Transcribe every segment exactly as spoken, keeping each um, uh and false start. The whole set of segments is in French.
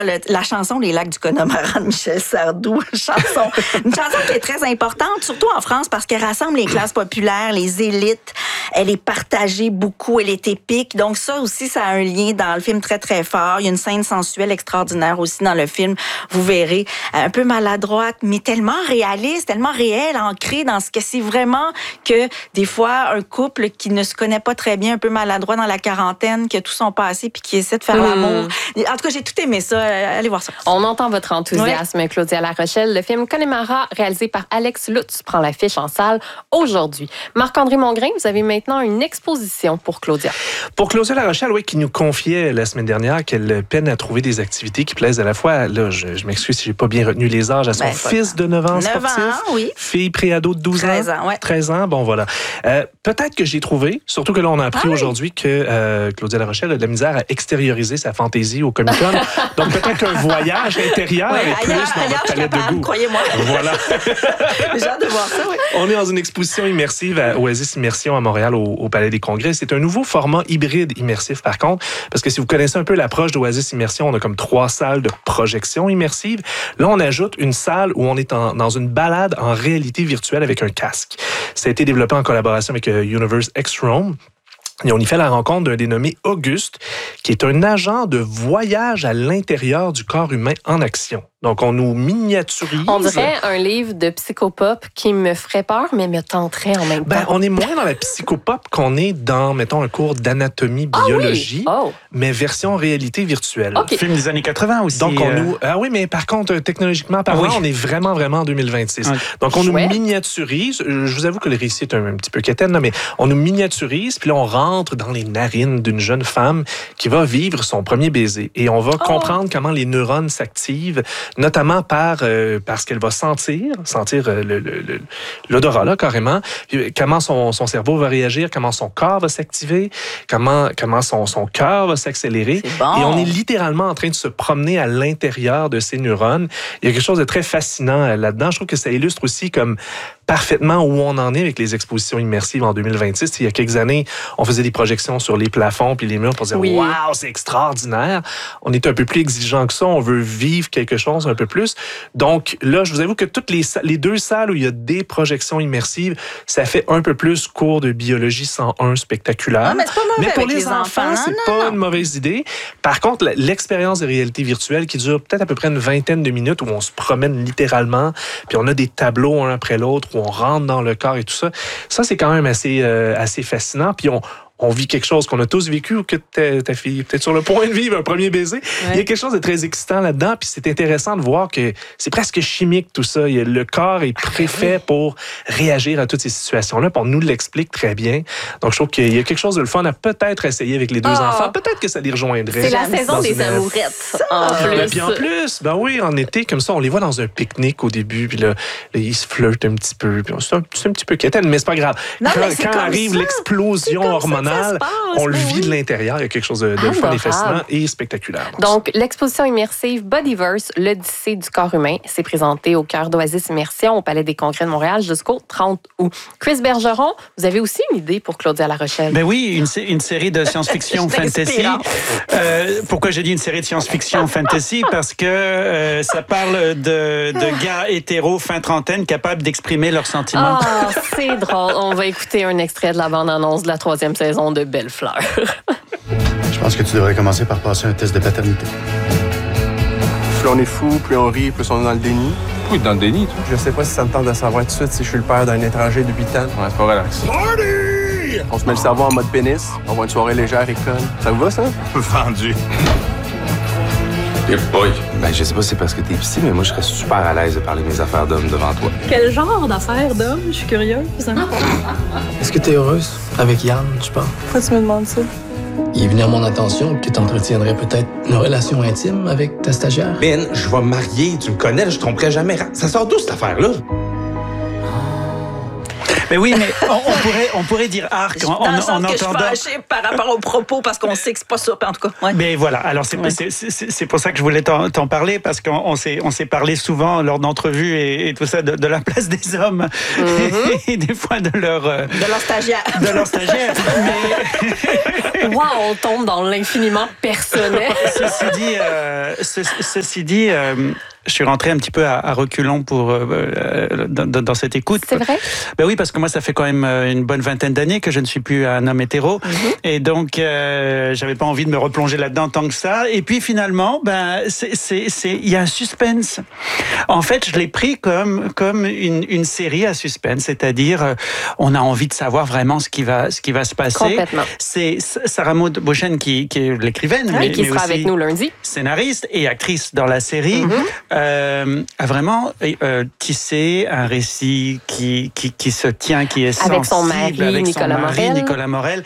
Le, la chanson Les Lacs du Connemara de Michel Sardou, une chanson, une chanson qui est très importante, surtout en France, parce qu'elle rassemble les classes populaires, les élites. Elle est partagée beaucoup, elle est épique. Donc ça aussi, ça a un lien dans le film très, très fort. Il y a une scène sensuelle extraordinaire aussi dans le film. Vous verrez, un peu maladroite, mais tellement réaliste, tellement réelle, ancrée dans ce que c'est vraiment que des fois, un couple qui ne se connaît pas très bien, un peu maladroit dans la quarantaine, qui a tout son passé puis qui essaie de faire mmh. l'amour. En tout cas, j'ai tout aimé ça. Allez voir ça. On entend votre enthousiasme, oui. Claudia Larochelle. Le film Connemara, réalisé par Alex Lutz, prend l'affiche en salle aujourd'hui. Marc-André Mongrain, vous avez maintenant une exposition pour Claudia. Pour Claudia Larochelle, oui, qui nous confiait la semaine dernière qu'elle peine à trouver des activités qui plaisent à la fois. Là, je, je m'excuse si j'ai pas bien retenu les âges. À son ben, fils de neuf ans sportif. neuf ans, oui. Fille préado de douze treize ans. Ouais. treize ans, bon voilà. Euh, peut-être que j'ai trouvé, surtout que là, on a appris ah, aujourd'hui oui. que euh, Claudia Larochelle a de la misère à extérioriser sa fantaisie au Comic-Con. Donc peut-être qu'un voyage intérieur ouais, est plus ailleurs, dans ailleurs, votre palette de goût. Croyez-moi. Voilà. J'ai hâte de voir ça, oui. On est dans une exposition immersive à Oasis Immersion à Montréal, au, au Palais des Congrès. C'est un nouveau format hybride immersif, par contre, parce que si vous connaissez un peu l'approche d'Oasis Immersion, on a comme trois salles de projection immersive. Là, on ajoute une salle où on est en, dans une balade en réalité virtuelle avec un casque. Ça a été développé en collaboration avec euh, Universe X-Rome. Et on y fait la rencontre d'un dénommé Auguste, qui est un agent de voyage à l'intérieur du corps humain en action. Donc, on nous miniaturise. On dirait un livre de psychopop qui me ferait peur, mais me tenterait en même ben, temps. On est moins dans la psychopop qu'on est dans, mettons, un cours d'anatomie, biologie, ah oui? oh. mais version réalité virtuelle. Okay. Film des années quatre-vingts aussi. Donc, on euh... nous... Ah oui, mais par contre, technologiquement parlant, oui. on est vraiment, vraiment en deux mille vingt-six. Okay. Donc, on Chouette. nous miniaturise. Je vous avoue que le récit est un, un petit peu quétaine, mais on nous miniaturise, puis là, on rentre dans les narines d'une jeune femme qui va vivre son premier baiser. Et on va oh. comprendre comment les neurones s'activent, notamment par Euh, parce qu'elle va sentir, sentir euh, le, le, le, l'odorat, là, carrément, puis, comment son, son cerveau va réagir, comment son corps va s'activer, comment, comment son, son cœur va s'accélérer. Bon. Et on est littéralement en train de se promener à l'intérieur de ces neurones. Il y a quelque chose de très fascinant euh, là-dedans. Je trouve que ça illustre aussi comme parfaitement où on en est avec les expositions immersives en deux mille vingt-six. Il y a quelques années, on faisait des projections sur les plafonds puis les murs pour dire oui. « Wow, c'est extraordinaire! » On est un peu plus exigeant que ça. On veut vivre quelque chose un peu plus. Donc là, je vous avoue que toutes les, les deux salles où il y a des projections immersives, ça fait un peu plus cours de biologie cent un spectaculaire. Non, mais c'est pas mauvais mais pour avec les, les enfants, enfants c'est non, pas non. une mauvaise idée. Par contre, l'expérience de réalité virtuelle qui dure peut-être à peu près une vingtaine de minutes où on se promène littéralement, puis on a des tableaux un après l'autre où on rentre dans le corps et tout ça, ça c'est quand même assez, euh, assez fascinant. Puis on on vit quelque chose qu'on a tous vécu ou que ta, ta fille est peut-être sur le point de vivre un premier baiser. Ouais. Il y a quelque chose de très excitant là-dedans, puis c'est intéressant de voir que c'est presque chimique tout ça. Il y a, le corps est préfait pour réagir à toutes ces situations-là, puis on nous l'explique très bien. Donc je trouve qu'il y a quelque chose de le fun à peut-être essayer avec les deux oh. enfants. Peut-être que ça les rejoindrait. C'est la saison des une... amourettes. En ah, plus. Ben, puis en plus, ben oui, en été, comme ça, on les voit dans un pique-nique au début, puis là, là ils se flirtent un petit peu, puis c'est un, c'est un petit peu quétaine, mais c'est pas grave. Non, quand mais quand arrive ça. l'explosion hormonale, Passe, on le vit oui. de l'intérieur. Il y a quelque chose de, de fun et fascinant et spectaculaire. Donc, l'exposition immersive Bodyverse, l'Odyssée du corps humain, s'est présentée au cœur d'Oasis Immersion au Palais des Congrès de Montréal jusqu'au trente août. Chris Bergeron, vous avez aussi une idée pour Claudia Larochelle? Ben oui, une, une série de science-fiction fantasy. Euh, pourquoi j'ai dit une série de science-fiction fantasy? Parce que euh, ça parle de, de gars hétéros fin trentaine capables d'exprimer leurs sentiments. Ah, oh, c'est drôle. On va écouter un extrait de la bande-annonce de la troisième saison de Belle Fleur. Je pense que tu devrais commencer par passer un test de paternité. Plus on est fou, plus on rit, plus on est dans le déni. Oui, dans le déni, toi. Je sais pas si ça me tente de savoir tout de suite si je suis le père d'un étranger de huit ans. Ouais, c'est pas relax. Party! On se met le cerveau en mode pénis. On va une soirée légère et conne. Ça vous va, ça? Vendu. Hey boy. Ben, je sais pas si c'est parce que t'es ici, mais moi, je serais super à l'aise de parler de mes affaires d'homme devant toi. Quel genre d'affaires d'homme? Je suis curieuse. Est-ce que t'es heureuse avec Yann, tu penses? Pourquoi tu me demandes ça? Il est venu à mon attention que tu entretiendrais peut-être une relation intime avec ta stagiaire. Ben, je vais me marier. Tu me connais, je tromperai jamais. Ça sort d'où, cette affaire-là? Mais oui, mais on, on, pourrait, on pourrait dire arc en, en, en entendant... que je suis fâchée par rapport aux propos parce qu'on sait que c'est pas ça, en tout cas. Ouais. Mais voilà, alors c'est, ouais. c'est, c'est, c'est pour ça que je voulais t'en, t'en parler, parce qu'on on s'est, on s'est parlé souvent lors d'entrevues et, et tout ça de, de la place des hommes mm-hmm. et, et des fois de leur... Euh, de leur stagiaire. De leur stagiaire. Mais... Wow, on tombe dans l'infiniment personnel. Ceci dit, euh, ce, ceci dit euh, je suis rentré un petit peu à, à reculons pour, euh, dans, dans cette écoute. C'est vrai? Ben oui, parce que moi, ça fait quand même une bonne vingtaine d'années que je ne suis plus un homme hétéro. Mm-hmm. Et donc, euh, j'avais pas envie de me replonger là-dedans tant que ça. Et puis, finalement, ben, c'est, c'est, c'est, il y a un suspense. En fait, je l'ai pris comme, comme une, une série à suspense. C'est-à-dire, euh, on a envie de savoir vraiment ce qui va, ce qui va se passer. Complètement. C'est Sarah Maud Beauchesne qui, qui est l'écrivaine. Oui, mais, qui mais sera aussi avec nous lundi. Scénariste et actrice dans la série. Mm-hmm. Euh, a vraiment euh, tissé un récit qui, qui, qui se tient, qui est sensible. Avec son mari, avec Nicolas son mari, Morel. Nicolas Morel.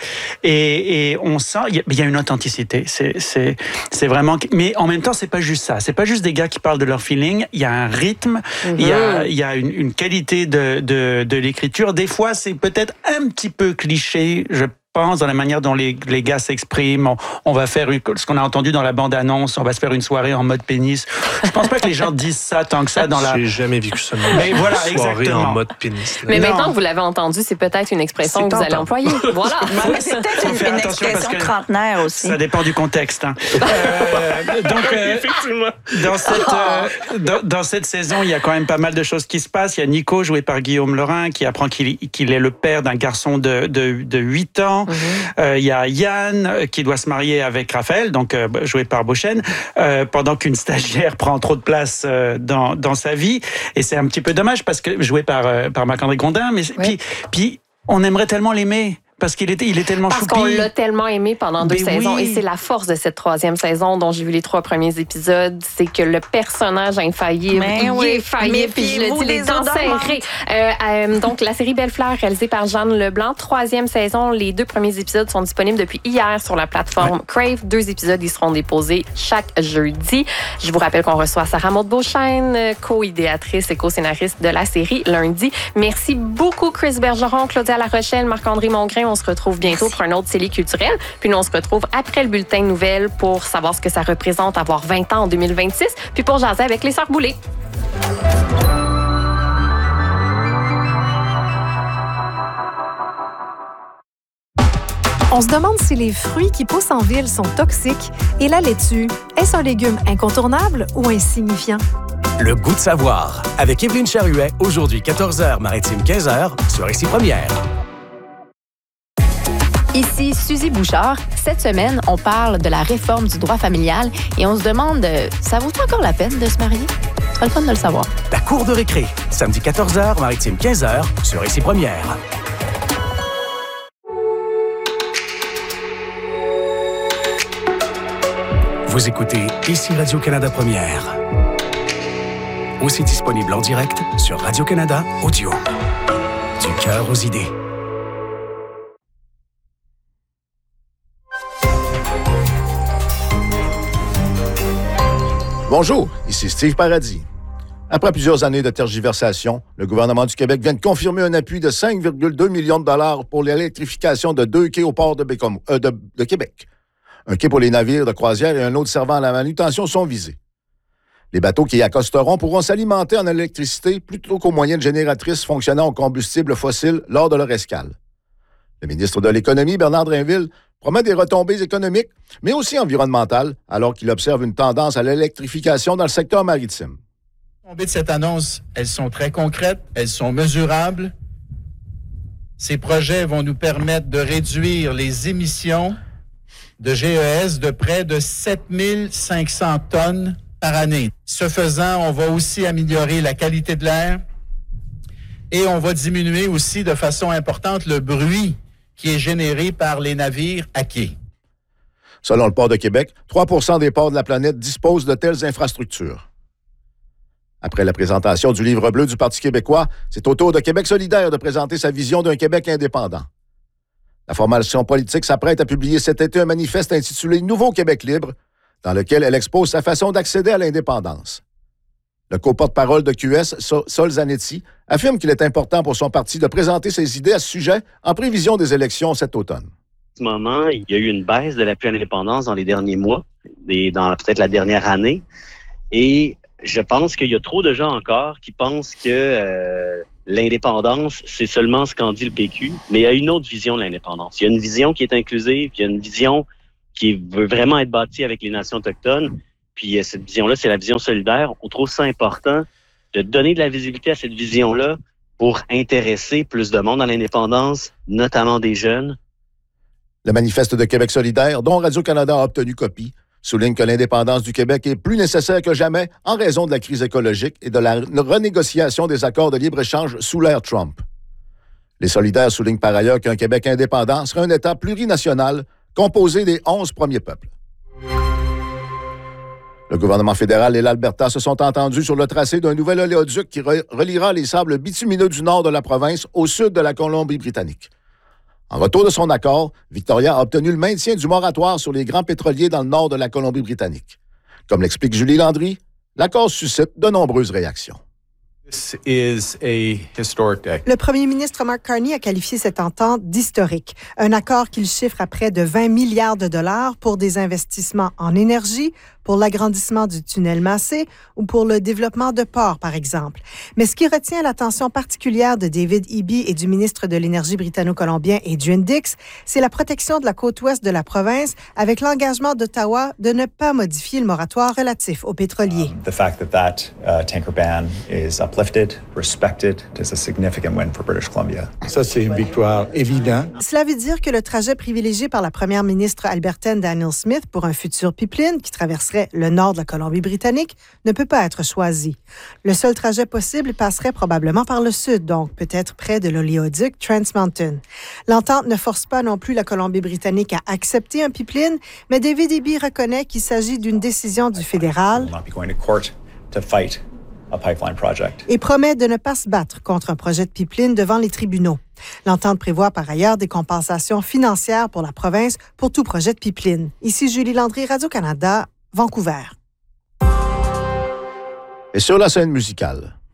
Et, et on sent, il y, y a une authenticité. C'est, c'est, c'est vraiment... Mais en même temps, c'est pas juste ça. C'est pas juste des gars qui parlent de leur feeling. Il y a un rythme, il mm-hmm. y a, y a une, une qualité de, de, de l'écriture. Des fois, c'est peut-être un petit peu cliché, je pense, dans la manière dont les, les gars s'expriment. On, on va faire une, ce qu'on a entendu dans la bande-annonce, on va se faire une soirée en mode pénis. Je pense pas que les gens disent ça tant que ça dans la... J'ai jamais vécu ça. Mais voilà, soirée exactement. en mode pénis. Là. Mais non. Maintenant que vous l'avez entendu, c'est peut-être une expression c'est que vous allez employer. Voilà. Ouais, mais c'est peut-être une, une expression trentenaire aussi. Ça dépend du contexte. Hein. euh, donc, euh, effectivement. Dans cette, euh, dans, dans cette saison, il y a quand même pas mal de choses qui se passent. Il y a Nico, joué par Guillaume Laurin, qui apprend qu'il, qu'il est le père d'un garçon de, de, de huit ans. Mm-hmm. Euh, il y a Yann, qui doit se marier avec Raphaël, donc euh, joué par Beauchesne, euh, pendant qu'une stagiaire prend trop de place euh, dans, dans sa vie. Et c'est un petit peu dommage, parce que joué par, euh, par Marc-André Grondin, mais ouais. puis, puis on aimerait tellement l'aimer. Parce qu'il était, il est tellement Parce choupi. qu'on l'a tellement aimé pendant deux Mais saisons. oui. Et c'est la force de cette troisième saison dont j'ai vu les trois premiers épisodes. C'est que le personnage infaillible, Mais il oui. est faillible. Puis je le dis, les dents serrées. Euh, euh, donc, la série Belle Fleur, réalisée par Jeanne Leblanc. Troisième saison. Les deux premiers épisodes sont disponibles depuis hier sur la plateforme ouais. Crave. Deux épisodes, ils seront déposés chaque jeudi. Je vous rappelle qu'on reçoit Sarah Maud Beauchesne, co-idéatrice et co-scénariste de la série lundi. Merci beaucoup, Chris Bergeron, Claudia Larochelle, Marc-André Mongrain. On se retrouve bientôt pour un autre Célie culturel. Puis nous, on se retrouve après le bulletin de nouvelles pour savoir ce que ça représente avoir vingt ans en deux mille vingt-six, puis pour jaser avec les Sœurs Boulay. On se demande si les fruits qui poussent en ville sont toxiques et la laitue, est-ce un légume incontournable ou insignifiant? Le goût de savoir, avec Évelyne Charuet, aujourd'hui quatorze heures, Maritime quinze heures, sur Ici Première. Ici Suzy Bouchard. Cette semaine, on parle de la réforme du droit familial et on se demande, ça vaut encore la peine de se marier? Ce serait le fun de le savoir. La cour de récré, samedi quatorze heures, Maritime quinze heures, sur Ici Première. Vous écoutez Ici Radio-Canada Première. Aussi disponible en direct sur Radio-Canada Audio. Du cœur aux idées. Bonjour, ici Steve Paradis. Après plusieurs années de tergiversation, le gouvernement du Québec vient de confirmer un appui de cinq virgule deux millions de dollars pour l'électrification de deux quais au port de, Bécom, euh, de, de Québec. Un quai pour les navires de croisière et un autre servant à la manutention sont visés. Les bateaux qui y accosteront pourront s'alimenter en électricité plutôt qu'aux moyens de génératrices fonctionnant au combustible fossile lors de leur escale. Le ministre de l'Économie, Bernard Drinville, promet des retombées économiques, mais aussi environnementales, alors qu'il observe une tendance à l'électrification dans le secteur maritime. Les retombées de cette annonce, elles sont très concrètes, elles sont mesurables. Ces projets vont nous permettre de réduire les émissions de G E S de près de sept mille cinq cents tonnes par année. Ce faisant, on va aussi améliorer la qualité de l'air et on va diminuer aussi de façon importante le bruit qui est généré par les navires à quai. Selon le Port de Québec, trois pour cent des ports de la planète disposent de telles infrastructures. Après la présentation du livre bleu du Parti québécois, c'est au tour de Québec solidaire de présenter sa vision d'un Québec indépendant. La formation politique s'apprête à publier cet été un manifeste intitulé « Nouveau Québec libre », dans lequel elle expose sa façon d'accéder à l'indépendance. Le co-porte-parole de Q S, Sol Zanetti, affirme qu'il est important pour son parti de présenter ses idées à ce sujet en prévision des élections cet automne. En ce moment, il y a eu une baisse de l'appui à l'indépendance dans les derniers mois, et dans peut-être la dernière année. Et je pense qu'il y a trop de gens encore qui pensent que euh, l'indépendance, c'est seulement ce qu'en dit le P Q, mais il y a une autre vision de l'indépendance. Il y a une vision qui est inclusive, il y a une vision qui veut vraiment être bâtie avec les nations autochtones. Puis cette vision-là, c'est la vision solidaire. On trouve ça important de donner de la visibilité à cette vision-là pour intéresser plus de monde à l'indépendance, notamment des jeunes. Le manifeste de Québec solidaire, dont Radio-Canada a obtenu copie, souligne que l'indépendance du Québec est plus nécessaire que jamais en raison de la crise écologique et de la renégociation des accords de libre-échange sous l'ère Trump. Les solidaires soulignent par ailleurs qu'un Québec indépendant serait un État plurinational composé des onze premiers peuples. Le gouvernement fédéral et l'Alberta se sont entendus sur le tracé d'un nouvel oléoduc qui reliera les sables bitumineux du nord de la province au sud de la Colombie-Britannique. En retour de son accord, Victoria a obtenu le maintien du moratoire sur les grands pétroliers dans le nord de la Colombie-Britannique. Comme l'explique Julie Landry, l'accord suscite de nombreuses réactions. This is a historic day. Le premier ministre Mark Carney a qualifié cette entente d'historique. Un accord qu'il chiffre à près de vingt milliards de dollars pour des investissements en énergie, pour l'agrandissement du tunnel Massé ou pour le développement de ports, par exemple. Mais ce qui retient l'attention particulière de David Eby et du ministre de l'Énergie britanno-colombien Adrian Dix, c'est la protection de la côte ouest de la province avec l'engagement d'Ottawa de ne pas modifier le moratoire relatif aux pétroliers. Um, the fact that that uh, tanker ban is uplifted, respected, is a significant win for British Columbia. Ça, c'est une victoire évidente. Cela veut dire que le trajet privilégié par la première ministre albertaine Danielle Smith pour un futur pipeline qui traverserait le nord de la Colombie-Britannique ne peut pas être choisi. Le seul trajet possible passerait probablement par le sud, donc peut-être près de l'oléoduc Trans Mountain. L'entente ne force pas non plus la Colombie-Britannique à accepter un pipeline, mais David Eby reconnaît qu'il s'agit d'une décision du fédéral et promet de ne pas se battre contre un projet de pipeline devant les tribunaux. L'entente prévoit par ailleurs des compensations financières pour la province pour tout projet de pipeline. Ici Julie Landry, Radio-Canada, Vancouver. Et sur la scène musicale,